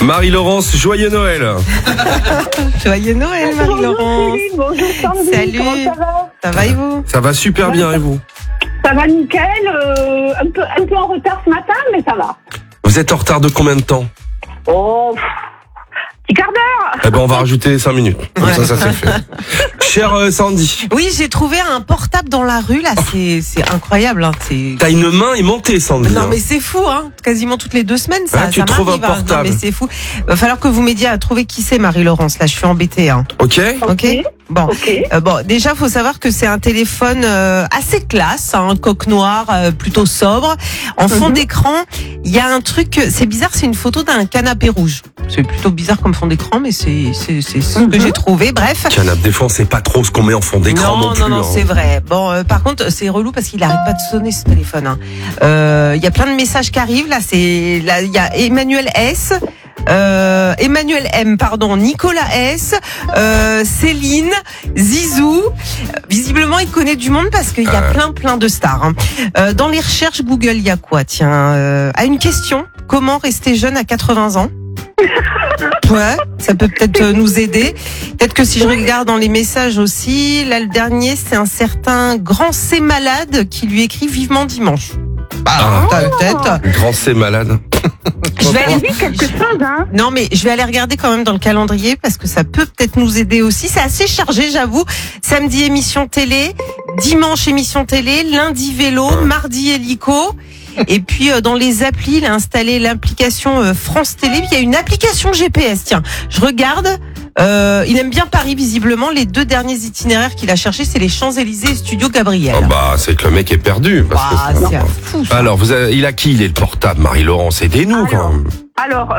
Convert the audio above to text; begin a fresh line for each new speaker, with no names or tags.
Marie-Laurence, joyeux Noël.
Joyeux Noël, Marie-Laurence.
Bonjour Sandy,
Salut.
comment ça va?
Ça va et vous?
Ça va super bien et vous?
Ça va nickel, un peu en retard ce matin, mais ça va.
Vous êtes en retard de combien de temps?
Oh, petit quart d'heure.
Eh ben on va rajouter 5 minutes. Comme ça c'est fait. Cher Sandy,
Oui, j'ai trouvé un portable dans la rue, là, c'est incroyable. Hein.
t'as une main aimantée Sandy.
Non
hein.
mais c'est fou, hein. Quasiment toutes les 2 semaines, ça,
tu
ça
trouves
m'arrive.
un portable.
Non mais c'est fou. Va falloir que vous m'aidiez à trouver qui c'est Marie-Laurence. Là, je suis embêtée. Hein.
Ok.
Ok. Bon.
Ok.
Bon, déjà, faut savoir que c'est un téléphone assez classe, hein, coque noire, plutôt sobre. En fond d'écran, il y a un truc, c'est bizarre, c'est une photo d'un canapé rouge. C'est plutôt bizarre comme fond d'écran, mais c'est ce que j'ai trouvé. Bref.
Canapé des fois on sait pas trop ce qu'on met en fond d'écran non plus.
Non,
hein.
c'est vrai. Bon, par contre, c'est relou parce qu'il arrête pas de sonner ce téléphone. Hein. Il y a plein de messages qui arrivent. Là, il y a Emmanuel S. Emmanuel M, pardon, Nicolas S, Céline, Zizou. Visiblement, il connaît du monde parce qu'il y a plein de stars. Hein. Dans les recherches Google, il y a quoi? Tiens, à une question, comment rester jeune à 80 ans? Ouais, ça peut peut-être nous aider. Peut-être que si je regarde dans les messages aussi, là le dernier, c'est un certain Grand C malade qui lui écrit vivement dimanche. Peut-être.
Grand C malade.
Je vais
On
aller...
dit quelque chose, hein.
Non mais je vais aller regarder quand même dans le calendrier parce que ça peut peut-être nous aider aussi. C'est assez chargé, j'avoue. Samedi émission télé, dimanche émission télé, lundi vélo, mardi hélico. Et puis dans les applis, il a installé l'application France Télé. Puis il y a une application GPS. Tiens, je regarde. Il aime bien Paris visiblement. Les 2 derniers itinéraires qu'il a cherchés, c'est les Champs-Élysées et Studio Gabriel.
Oh bah c'est que le mec est perdu. Parce que
C'est fou. Ça.
alors il a qui? Il est le portable Marie-Laurence, aidez-nous quand même.
Alors,